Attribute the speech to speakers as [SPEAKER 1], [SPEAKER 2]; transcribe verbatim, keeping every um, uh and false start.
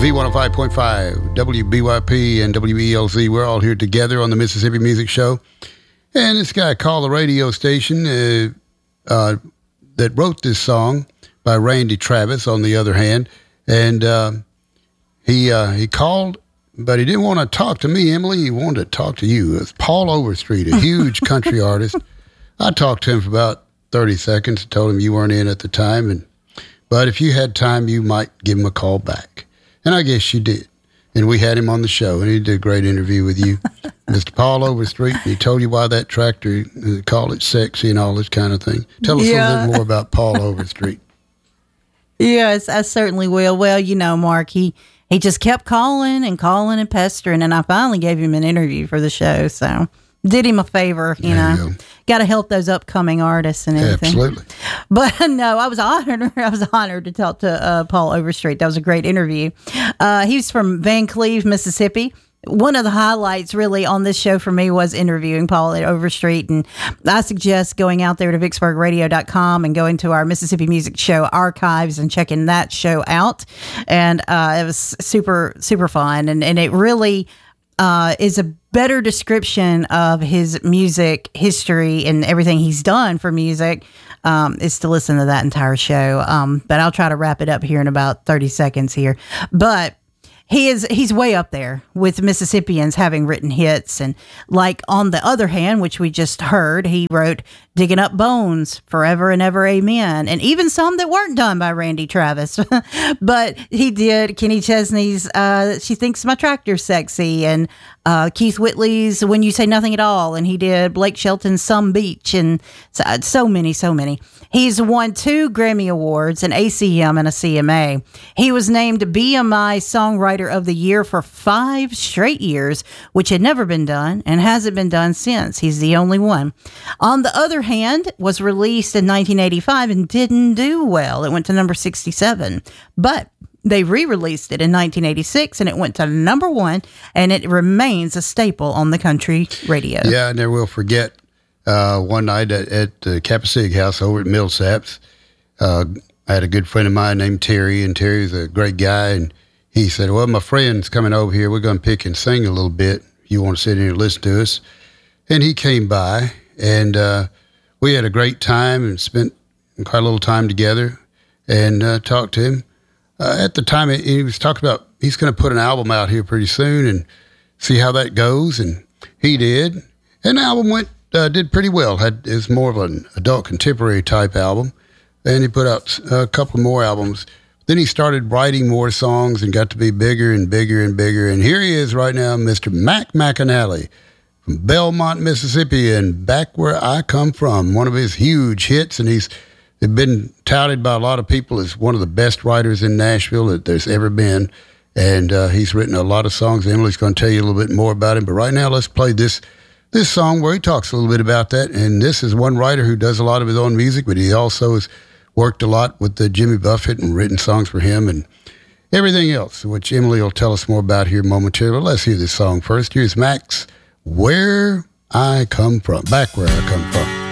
[SPEAKER 1] V one oh five point five, W B Y P and W E L Z. We're all here together on the Mississippi Music Show. And this guy called the radio station uh, uh, that wrote this song by Randy Travis, on the other hand. And uh, he uh, he called, but he didn't want to talk to me, Emily. He wanted to talk to you. It's Paul Overstreet, a huge country artist. I talked to him for about thirty seconds and told him you weren't in at the time. And but if you had time, you might give him a call back. And I guess you did. And we had him on the show, and he did a great interview with you, Mister Paul Overstreet. He told you why that tractor, uh, called it sexy and all this kind of thing. Tell us
[SPEAKER 2] Yeah.
[SPEAKER 1] a little bit more about Paul Overstreet.
[SPEAKER 2] Yes, I certainly will. Well, you know, Mark, he, he just kept calling and calling and pestering, and I finally gave him an interview for the show. So did him a favor, you
[SPEAKER 1] There you
[SPEAKER 2] know.
[SPEAKER 1] go.
[SPEAKER 2] Got to help those upcoming artists and everything.
[SPEAKER 1] Absolutely.
[SPEAKER 2] But no, I was honored. I was honored to talk to uh, Paul Overstreet. That was a great interview. Uh, he's from Van Cleve, Mississippi. One of the highlights really on this show for me was interviewing Paul Overstreet. And I suggest going out there to vicksburg radio dot com and going to our Mississippi Music Show archives and checking that show out. And uh, it was super, super fun. And, and it really uh, is a better description of his music history and everything he's done for music. Um, is to listen to that entire show. Um, but I'll try to wrap it up here in about thirty seconds here. But he is, he's way up there with Mississippians having written hits. And like on the other hand, which we just heard, he wrote Digging Up Bones, Forever and Ever Amen, and even some that weren't done by Randy Travis. But he did Kenny Chesney's uh, She Thinks My Tractor's Sexy, and uh, Keith Whitley's When You Say Nothing at All, and he did Blake Shelton's Some Beach, and so, so many, so many. He's won two Grammy Awards, an A C M and a C M A. He was named B M I Songwriter of the Year for five straight years, which had never been done and hasn't been done since. He's the only one. On the other hand, was released in nineteen eighty-five and didn't do well. It went to number sixty-seven, but they re-released it in nineteen eighty-six and it went to number one, and it remains a staple on the country radio.
[SPEAKER 1] Yeah, I never will forget uh, one night at, at the Capasig House over at Millsaps. Uh, I had a good friend of mine named Terry, and Terry's a great guy, and he said, well, my friend's coming over here. We're going to pick and sing a little bit. You want to sit here and listen to us? And he came by, and uh, we had a great time and spent quite a little time together and uh, talked to him. Uh, at the time, he was talking about he's going to put an album out here pretty soon and see how that goes, and he did. And the album went uh, did pretty well. Had it was more of an adult contemporary type album, and he put out a couple more albums. Then he started writing more songs and got to be bigger and bigger and bigger. And here he is right now, Mister Mac McAnally from Belmont, Mississippi, and Back Where I Come From. One of his huge hits, and he's been touted by a lot of people as one of the best writers in Nashville that there's ever been. And uh, he's written a lot of songs. Emily's going to tell you a little bit more about him. But right now, let's play this this song where he talks a little bit about that. And this is one writer who does a lot of his own music, but he also has worked a lot with uh, Jimmy Buffett and written songs for him and everything else, which Emily will tell us more about here momentarily. But let's hear this song first. Here's Max, Where I Come From, Back Where I Come From.